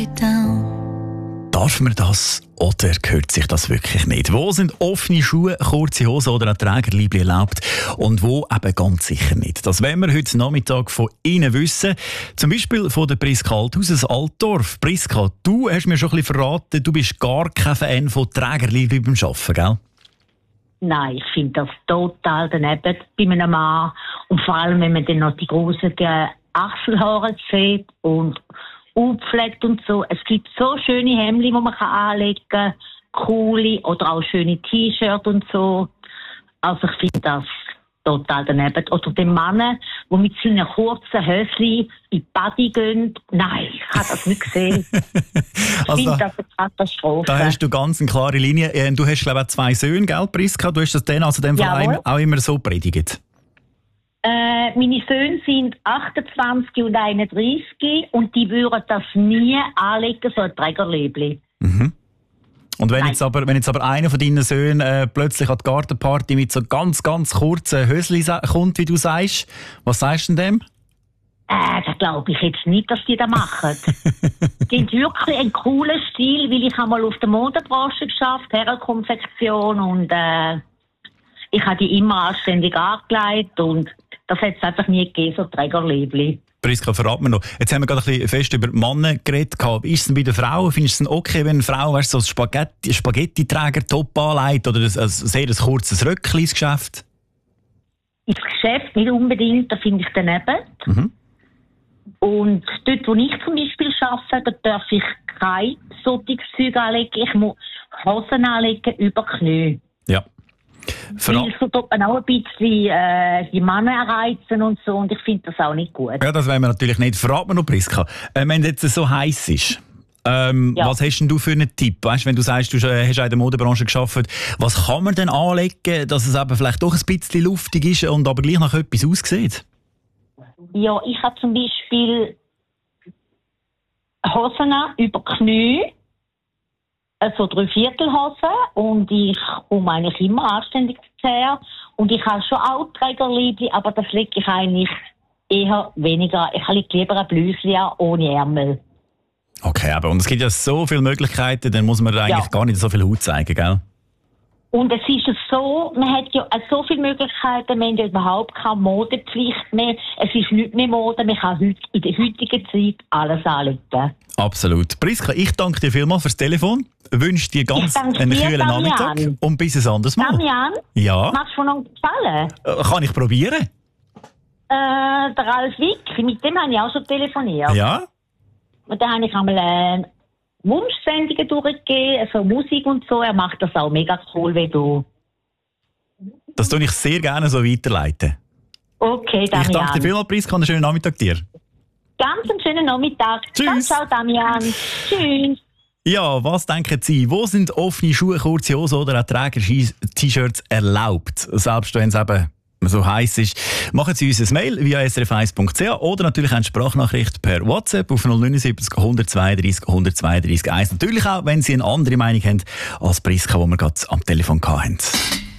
Darf man das oder gehört sich das wirklich nicht? Wo sind offene Schuhe, kurze Hosen oder ein Trägerleibli erlaubt und wo eben ganz sicher nicht? Das wollen wir heute Nachmittag von Ihnen wissen. Zum Beispiel von der Priska Althaus aus Altdorf. Priska, du hast mir schon ein bisschen verraten, du bist gar kein Fan von Trägerleibli beim Arbeiten, gell? Nein, ich finde das total daneben bei einem Mann. Und vor allem, wenn man dann noch die grossen Achselhaare sieht und aufpflegt und so. Es gibt so schöne Hemden, die man anlegen kann, coole oder auch schöne T-Shirts und so. Also ich finde das total daneben. Oder den Mann, der mit seinen kurzen Höschen in die Body gehen. Nein, ich habe das nicht gesehen. Ich finde das eine Katastrophe. Da hast du ganz eine klare Linie. Du hast, glaube ich, 2 Söhne, gell, Priska? Du hast das dann also dem Fall auch immer so predigt? Meine Söhne sind 28 und 31 und die würden das nie anlegen, so ein Trägerleibli. Mhm. Und wenn jetzt aber einer von deinen Söhnen plötzlich an die Gartenparty mit so ganz, ganz kurzen Höschen kommt, wie du sagst, was sagst du denn dem? Das glaube ich jetzt nicht, dass die das machen. Die haben wirklich einen coolen Stil, weil ich einmal auf der Modebranche geschafft, Herrenkonfektion und ich habe die immer anständig angelegt und das hat es einfach nie gegeben, so Trägerleibli. Priska, verrat mir noch. Jetzt haben wir gerade ein bisschen fest über Männer geredet. Ist es denn bei den Frauen? Findest du es denn okay, wenn eine Frau so ein Spaghetti-Träger-Top anlegt oder ein sehr kurzes Röckchen ins Geschäft? Ins Geschäft nicht unbedingt, da finde ich daneben. Mhm. Und dort, wo ich zum Beispiel arbeite, da darf ich kein solches Zeug anlegen. Ich muss Hosen anlegen über Knie. Ja. Weil so tut man auch ein bisschen die Männer erreizen und so und ich finde das auch nicht gut. Ja, das wollen wir natürlich nicht. Verrat mir noch, Priska, wenn es jetzt so heiß ist, was hast denn du für einen Tipp? Weißt, wenn du sagst, du hast auch in der Modebranche gearbeitet, was kann man denn anlegen, dass es eben vielleicht doch ein bisschen luftig ist und aber gleich nach etwas aussieht? Ja, ich habe zum Beispiel Hosen über Knie, so 3/4 Hosen und ich komme eigentlich immer anständig her und ich habe schon auch Trägerleibli, aber das lege ich eigentlich eher weniger. Ich lege lieber ein Blüschen ohne Ärmel. Okay, aber und es gibt ja so viele Möglichkeiten, dann muss man eigentlich gar nicht so viel Haut zeigen, gell? Und es ist so, man hat ja so viele Möglichkeiten, man hat ja überhaupt keine Modepflicht mehr. Es ist nicht mehr Mode, man kann in der heutigen Zeit alles anlegen. Absolut. Priska, ich danke dir vielmals fürs Telefon. Wünsche dir ganz einen kühlen Nachmittag und bis ein anderes Mal. Damian, ja? Machst du noch gefallen? Kann ich probieren? Der Ralf Wick, mit dem habe ich auch schon telefoniert. Ja? Und da habe ich einmal Wunschsendungen durchgegeben, also Musik und so. Er macht das auch mega cool wie du. Das tue ich sehr gerne so weiterleiten. Okay, Damian. Ich danke dir vielmals, Priska, und einen schönen Nachmittag dir. Ganz einen schönen Nachmittag. Tschüss. Ciao, Damian. Tschüss. Ja, was denken Sie? Wo sind offene Schuhe, kurze Hosen oder auch Träger-T-Shirts erlaubt? Selbst wenn es eben so heiß ist. Machen Sie uns ein Mail via srf1.ch oder natürlich eine Sprachnachricht per WhatsApp auf 079 132 132 1. Natürlich auch, wenn Sie eine andere Meinung haben als Priska, die wir gerade am Telefon hatten.